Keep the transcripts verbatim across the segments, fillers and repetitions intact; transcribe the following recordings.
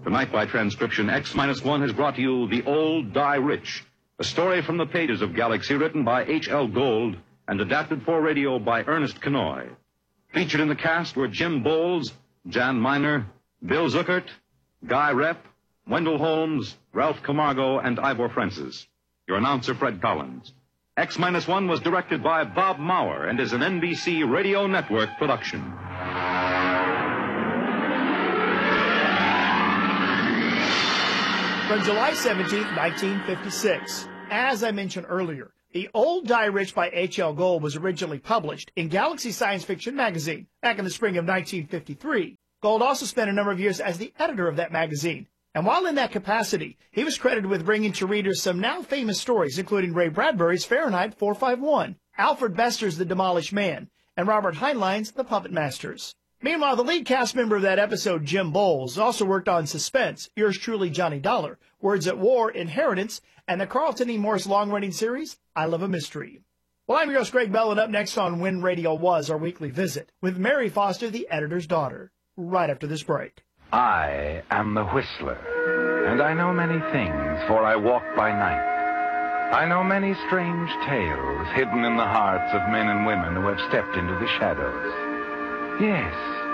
Tonight, by transcription, X minus one has brought to you The Old Die Rich, a story from the pages of Galaxy written by H L Gold and adapted for radio by Ernest Kenoy. Featured in the cast were Jim Bowles, Jan Miner, Bill Zuckert, Guy Rep, Wendell Holmes, Ralph Camargo, and Ivor Francis. Your announcer, Fred Collins. X minus one was directed by Bob Maurer and is an N B C Radio Network production. From July seventeenth, nineteen fifty-six. As I mentioned earlier, The Old Die Rich by H L Gold was originally published in Galaxy Science Fiction magazine back in the spring of nineteen fifty-three. Gold also spent a number of years as the editor of that magazine. And while in that capacity, he was credited with bringing to readers some now famous stories, including Ray Bradbury's Fahrenheit four fifty-one, Alfred Bester's The Demolished Man, and Robert Heinlein's The Puppet Masters. Meanwhile, the lead cast member of that episode, Jim Bowles, also worked on Suspense, Yours Truly, Johnny Dollar, Words at War, Inheritance, and the Carlton E. Morris long-running series, I Love a Mystery. Well, I'm your host, Greg Bell, and up next on When Radio Was, our weekly visit, with Mary Foster, the editor's daughter, right after this break. I am the Whistler, and I know many things, for I walk by night. I know many strange tales hidden in the hearts of men and women who have stepped into the shadows. Yes,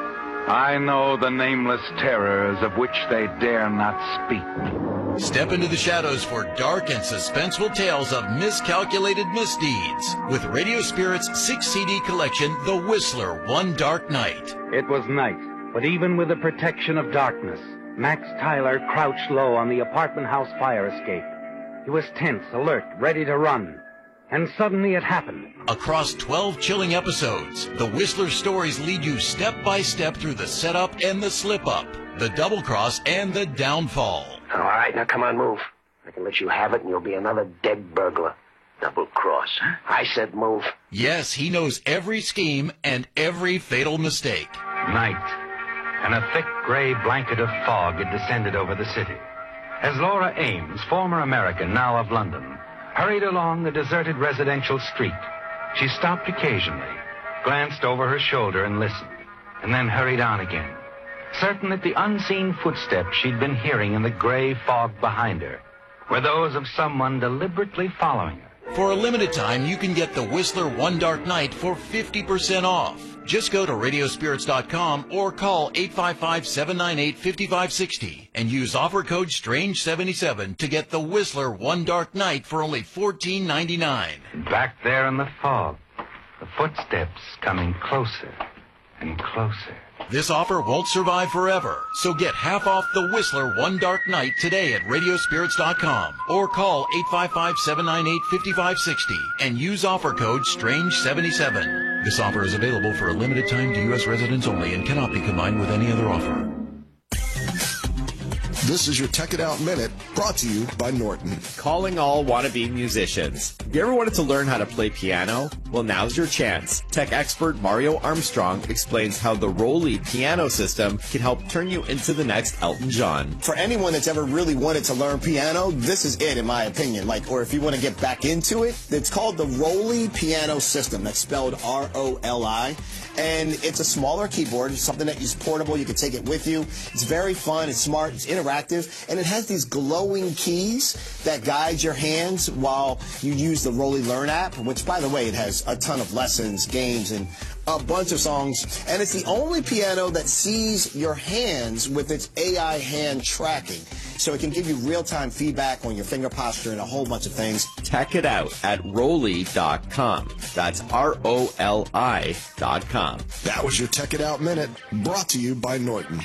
I know the nameless terrors of which they dare not speak. Step into the shadows for dark and suspenseful tales of miscalculated misdeeds with Radio Spirit's six C D collection, The Whistler, One Dark Night. It was night, but even with the protection of darkness, Max Tyler crouched low on the apartment house fire escape. He was tense, alert, ready to run. And suddenly it happened. Across twelve chilling episodes, the Whistler stories lead you step by step through the setup and the slip-up, the double-cross and the downfall. All right, now come on, move. I can let you have it and you'll be another dead burglar. Double-cross, huh? I said move. Yes, he knows every scheme and every fatal mistake. Night, and a thick gray blanket of fog had descended over the city. As Laura Ames, former American, now of London, hurried along the deserted residential street, she stopped occasionally, glanced over her shoulder and listened, and then hurried on again, certain that the unseen footsteps she'd been hearing in the gray fog behind her were those of someone deliberately following her. For a limited time, you can get the Whistler One Dark Night for fifty percent off. Just go to radio spirits dot com or call eight five five, seven nine eight, five five six zero and use offer code strange seventy-seven to get the Whistler One Dark Night for only fourteen ninety-nine. Back there in the fog, the footsteps coming closer and closer. This offer won't survive forever, so get half off the Whistler One Dark Night today at radio spirits dot com or call eight five five, seven nine eight, five five six zero and use offer code strange seventy-seven. This offer is available for a limited time to U S residents only and cannot be combined with any other offer. This is your Tech It Out Minute, brought to you by Norton. Calling all wannabe musicians. Have you ever wanted to learn how to play piano? Well, now's your chance. Tech expert Mario Armstrong explains how the Roly piano system can help turn you into the next Elton John. For anyone that's ever really wanted to learn piano, this is it, in my opinion. Like, or if you want to get back into it, it's called the Roly piano system. That's spelled R O L I. And it's a smaller keyboard. It's something that is portable. You can take it with you. It's very fun. It's smart. It's interactive. And it has these glowing keys that guide your hands while you use the Roly Learn app, which, by the way, it has a ton of lessons, games, and a bunch of songs. And it's the only piano that sees your hands with its A I hand tracking. So it can give you real-time feedback on your finger posture and a whole bunch of things. Check it out at roly dot com. That's R O L I dot com. That was your Tech It Out Minute, brought to you by Norton.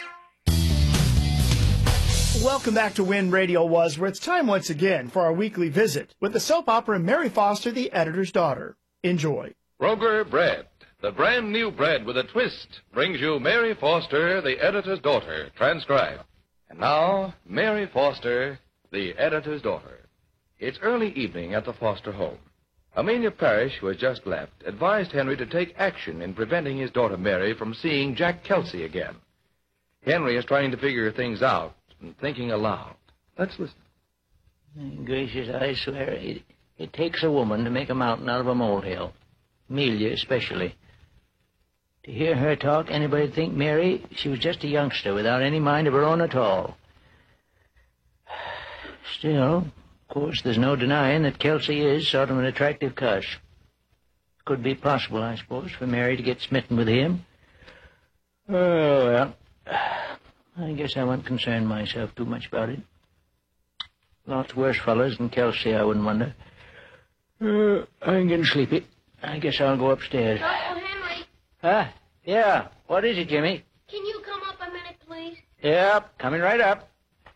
Welcome back to When Radio Was, where it's time once again for our weekly visit with the soap opera Mary Foster, the editor's daughter. Enjoy. Kroger Bread, the brand new bread with a twist, brings you Mary Foster, the editor's daughter, transcribed. And now, Mary Foster, the editor's daughter. It's early evening at the Foster home. Amelia Parrish, who has just left, advised Henry to take action in preventing his daughter Mary from seeing Jack Kelsey again. Henry is trying to figure things out and thinking aloud. Let's listen. Gracious, I swear, it, it takes a woman to make a mountain out of a molehill. Amelia especially. To hear her talk, anybody'd think Mary, she was just a youngster without any mind of her own at all. Still, of course, there's no denying that Kelsey is sort of an attractive cuss. Could be possible, I suppose, for Mary to get smitten with him. Oh, well, I guess I won't concern myself too much about it. Lots worse fellows than Kelsey, I wouldn't wonder. Uh, I'm getting sleepy. I guess I'll go upstairs. Uncle Henry. Huh? Yeah. What is it, Jimmy? Can you come up a minute, please? Yep, coming right up.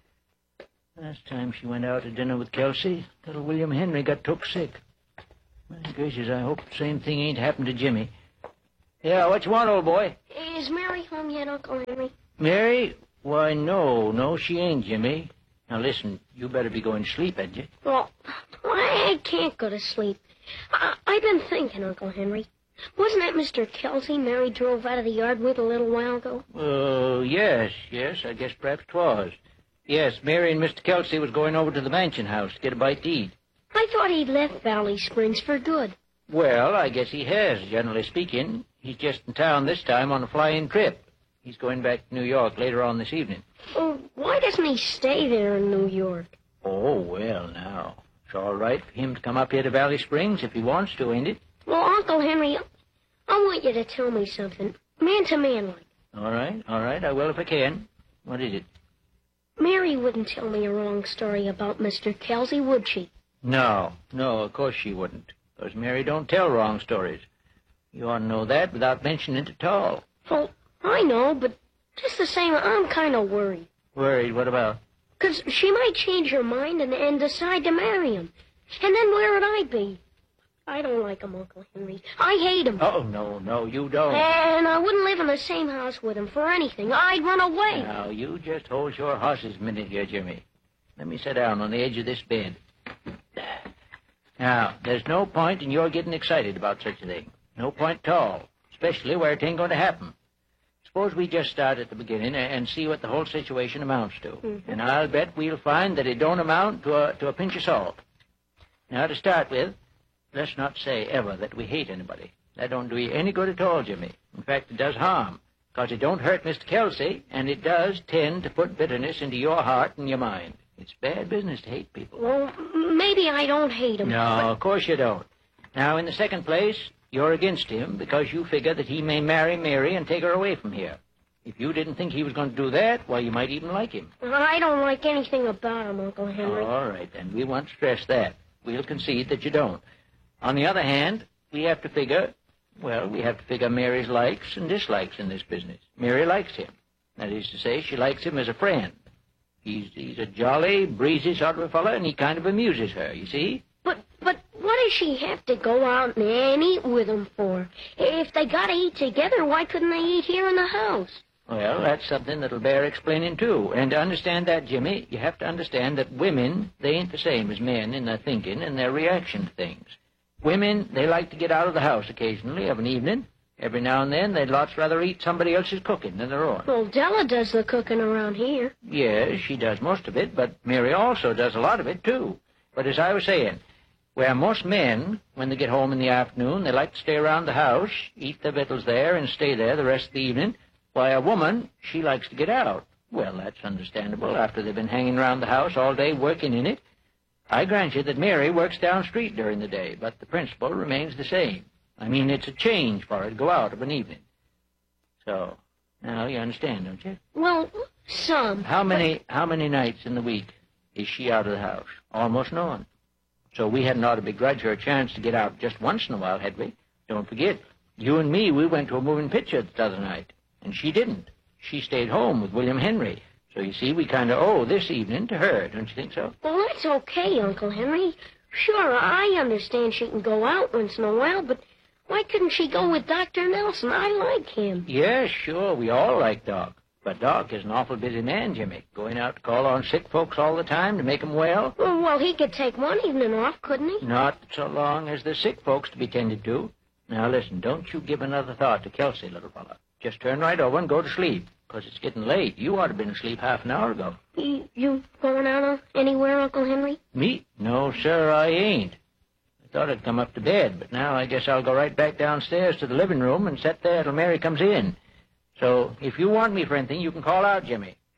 Last time she went out to dinner with Kelsey, little William Henry got took sick. My gracious, I hope the same thing ain't happened to Jimmy. Yeah, what you want, old boy? Is Mary home yet, Uncle Henry? Mary? Why, no, no, she ain't, Jimmy. Now, listen, you better be going to sleep, had you? Well, I can't go to sleep. I- I've been thinking, Uncle Henry. Wasn't that Mister Kelsey Mary drove out of the yard with a little while ago? Oh, uh, yes, yes, I guess perhaps 'twas. Yes, Mary and Mister Kelsey was going over to the mansion house to get a bite to eat. I thought he'd left Valley Springs for good. Well, I guess he has, generally speaking. He's just in town this time on a fly-in trip. He's going back to New York later on this evening. Oh, why doesn't he stay there in New York? Oh, well, now, it's all right for him to come up here to Valley Springs if he wants to, ain't it? Well, Uncle Henry, I want you to tell me something, man to man like. All right, all right, I will if I can. What is it? Mary wouldn't tell me a wrong story about Mister Kelsey, would she? No, no, of course she wouldn't, because Mary don't tell wrong stories. You ought to know that without mentioning it at all. Well, I know, but just the same, I'm kind of worried. Worried? What about? Because she might change her mind and, and decide to marry him. And then where would I be? I don't like him, Uncle Henry. I hate him. Oh, no, no, you don't. And I wouldn't live in the same house with him for anything. I'd run away. Now, you just hold your horses a minute here, Jimmy. Let me sit down on the edge of this bed. Now, there's no point in your getting excited about such a thing. No point at all, especially where it ain't going to happen. Suppose we just start at the beginning and see what the whole situation amounts to. Mm-hmm. And I'll bet we'll find that it don't amount to a, to a pinch of salt. Now, to start with, let's not say ever that we hate anybody. That don't do you any good at all, Jimmy. In fact, it does harm, because it don't hurt Mister Kelsey, and it does tend to put bitterness into your heart and your mind. It's bad business to hate people. Well, maybe I don't hate him. No, but... of course you don't. Now, in the second place, you're against him because you figure that he may marry Mary and take her away from here. If you didn't think he was going to do that, well, you might even like him. I don't like anything about him, Uncle Henry. All right, then. We won't stress that. We'll concede that you don't. On the other hand, we have to figure, well, we have to figure Mary's likes and dislikes in this business. Mary likes him. That is to say, she likes him as a friend. He's, he's a jolly, breezy sort of a fellow, and he kind of amuses her, you see? But but what does she have to go out and eat with him for? If they got to eat together, why couldn't they eat here in the house? Well, that's something that'll bear explaining, too. And to understand that, Jimmy, you have to understand that women, they ain't the same as men in their thinking and their reaction to things. Women, they like to get out of the house occasionally of an evening. Every now and then, they'd lots rather eat somebody else's cooking than their own. Well, Della does the cooking around here. Yes, she does most of it, but Mary also does a lot of it, too. But as I was saying, where most men, when they get home in the afternoon, they like to stay around the house, eat their victuals there, and stay there the rest of the evening, why, a woman, she likes to get out. Well, that's understandable after they've been hanging around the house all day working in it. I grant you that Mary works down street during the day, but the principle remains the same. I mean, it's a change for her to go out of an evening. So, now you understand, don't you? Well, some. How many, how many nights in the week is she out of the house? Almost none. So we hadn't ought to begrudge her a chance to get out just once in a while, had we? Don't forget, you and me, we went to a moving picture the other night, and she didn't. She stayed home with William Henry. So, you see, we kind of owe this evening to her, don't you think so? Well, that's okay, Uncle Henry. Sure, I understand she can go out once in a while, but why couldn't she go with Doctor Nelson? I like him. Yes, sure, we all like Doc. But Doc is an awful busy man, Jimmy, going out to call on sick folks all the time to make 'em well. Well, well, he could take one evening off, couldn't he? Not so long as there's sick folks to be tended to. Now, listen, don't you give another thought to Kelsey, little fella. Just turn right over and go to sleep, because it's getting late. You ought to have been asleep half an hour ago. You, you going out anywhere, Uncle Henry? Me? No, sir, I ain't. I thought I'd come up to bed, but now I guess I'll go right back downstairs to the living room and sit there till Mary comes in. So, if you want me for anything, you can call out, Jimmy.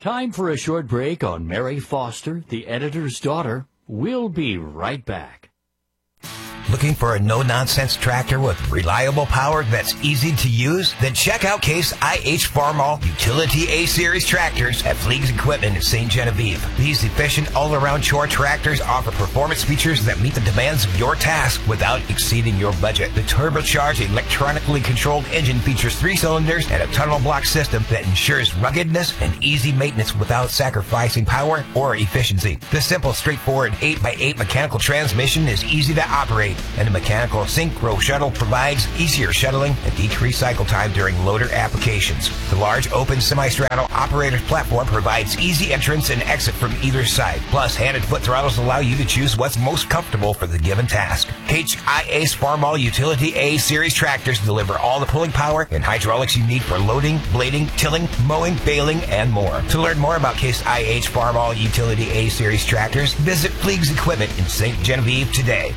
Time for a short break on Mary Foster, the editor's daughter. We'll be right back. Looking for a no-nonsense tractor with reliable power that's easy to use? Then check out Case I H Farmall Utility A-Series tractors at Fleegs Equipment in Saint Genevieve. These efficient all-around chore tractors offer performance features that meet the demands of your task without exceeding your budget. The turbocharged, electronically controlled engine features three cylinders and a tunnel block system that ensures ruggedness and easy maintenance without sacrificing power or efficiency. The simple, straightforward eight by eight mechanical transmission is easy to operate, and the mechanical synchro shuttle provides easier shuttling and decreased cycle time during loader applications. The large open semi-straddle operator's platform provides easy entrance and exit from either side. Plus, hand and foot throttles allow you to choose what's most comfortable for the given task. H I Ace Farmall Utility A-Series tractors deliver all the pulling power and hydraulics you need for loading, blading, tilling, mowing, baling, and more. To learn more about Case I H Farmall Utility A-Series tractors, visit Fleegs Equipment in Saint Genevieve today.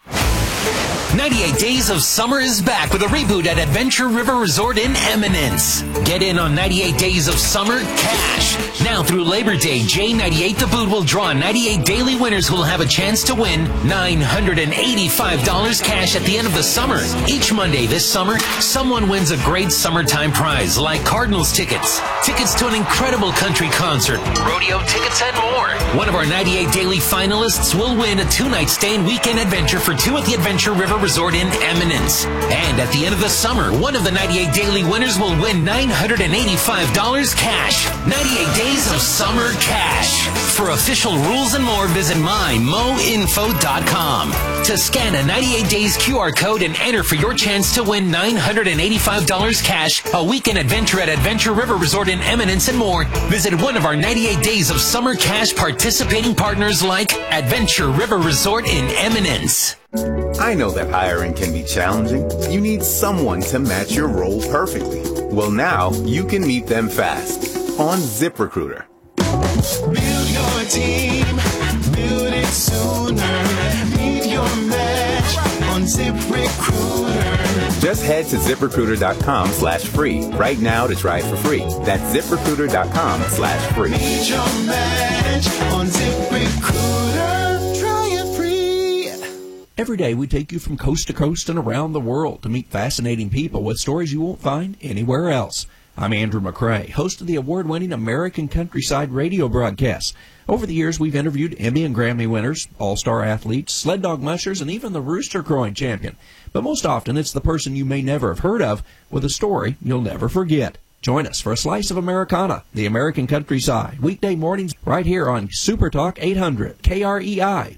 ninety-eight Days of Summer is back with a reboot at Adventure River Resort in Eminence. Get in on ninety-eight Days of Summer cash. Now through Labor Day, J ninety-eight The Boot will draw ninety-eight daily winners who will have a chance to win nine hundred eighty-five dollars cash at the end of the summer. Each Monday this summer, someone wins a great summertime prize like Cardinals tickets, tickets to an incredible country concert, rodeo tickets, and more. One of our ninety-eight daily finalists will win a two-night stay and weekend adventure for two at the Adventure River Resort in Eminence. And at the end of the summer, one of the ninety-eight daily winners will win nine hundred eighty-five dollars cash. ninety-eight Days of Summer cash. For official rules and more, visit my mo info dot com. To scan a ninety-eight days Q R code and enter for your chance to win nine hundred eighty-five dollars cash, a weekend adventure at Adventure River Resort in Eminence, and more, visit one of our ninety-eight Days of Summer cash participating partners like Adventure River Resort in Eminence. I know that hiring can be challenging. You need someone to match your role perfectly. Well, now you can meet them fast on ZipRecruiter. Build your team, build it sooner. Meet your match on ZipRecruiter. Just head to ZipRecruiter.com slash free right now to try it for free. That's ZipRecruiter.com slash free. Meet your match on ZipRecruiter. Try it free. Every day we take you from coast to coast and around the world to meet fascinating people with stories you won't find anywhere else. I'm Andrew McCrae, host of the award-winning American Countryside radio broadcasts. Over the years, we've interviewed Emmy and Grammy winners, all-star athletes, sled dog mushers, and even the rooster crowing champion. But most often, it's the person you may never have heard of with a story you'll never forget. Join us for a slice of Americana, the American Countryside, weekday mornings right here on Super Talk eight hundred K R E I.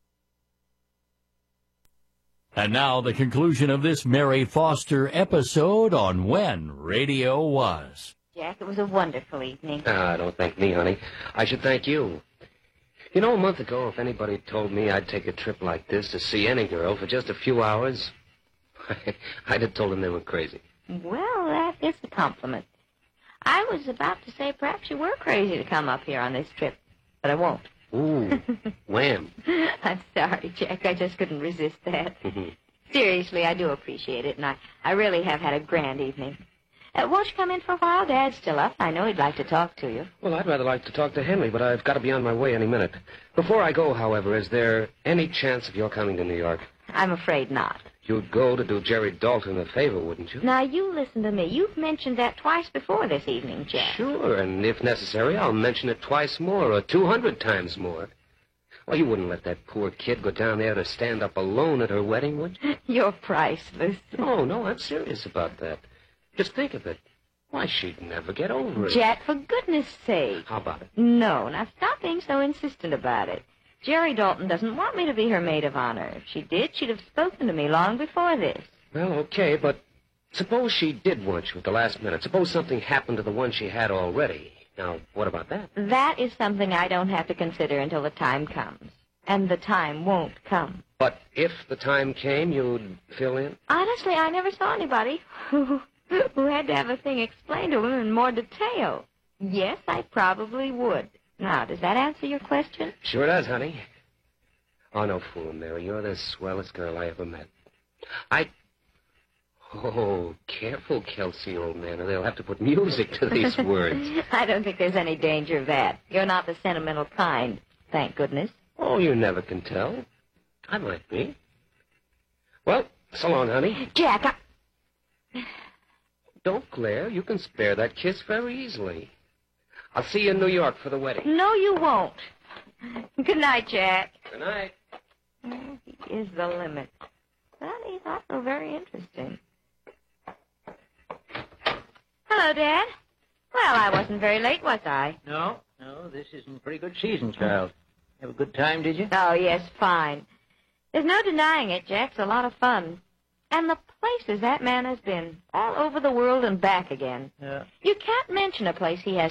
And now the conclusion of this Mary Foster episode on When Radio Was. Jack, it was a wonderful evening. Ah, don't thank me, honey. I should thank you. You know, a month ago, if anybody told me I'd take a trip like this to see any girl for just a few hours, I'd have told them they were crazy. Well, that is a compliment. I was about to say perhaps you were crazy to come up here on this trip, but I won't. Ooh, wham. I'm sorry, Jack. I just couldn't resist that. Seriously, I do appreciate it, and I, I really have had a grand evening. Uh, won't you come in for a while? Dad's still up. I know he'd like to talk to you. Well, I'd rather like to talk to Henry, but I've got to be on my way any minute. Before I go, however, is there any chance of your coming to New York? I'm afraid not. You'd go to do Jerry Dalton a favor, wouldn't you? Now, you listen to me. You've mentioned that twice before this evening, Jack. Sure, and if necessary, I'll mention it twice more or two hundred times more. Well, you wouldn't let that poor kid go down there to stand up alone at her wedding, would you? You're priceless. No, no, I'm serious about that. Just think of it. Why, she'd never get over it. Jack, for goodness sake. How about it? No, now stop being so insistent about it. Jerry Dalton doesn't want me to be her maid of honor. If she did, she'd have spoken to me long before this. Well, okay, but suppose she did want you at the last minute. Suppose something happened to the one she had already. Now, what about that? That is something I don't have to consider until the time comes. And the time won't come. But if the time came, you'd fill in? Honestly, I never saw anybody who, who had to have a thing explained to him in more detail. Yes, I probably would. Now, does that answer your question? Sure does, honey. Oh, no fool, Mary. You're the swellest girl I ever met. I... Oh, careful, Kelsey, old man, or they'll have to put music to these words. I don't think there's any danger of that. You're not the sentimental kind, thank goodness. Oh, you never can tell. I might be. Well, so long, honey. Jack, I... Don't glare. You can spare that kiss very easily. I'll see you in New York for the wedding. No, you won't. Good night, Jack. Good night. Oh, he is the limit. Well, he's also very interesting. Hello, Dad. Well, I wasn't very late, was I? No, no, this isn't pretty good season, child. Have a good time, did you? Oh, yes, fine. There's no denying it, Jack's a lot of fun. And the places that man has been, all over the world and back again. Yeah. You can't mention a place he hasn't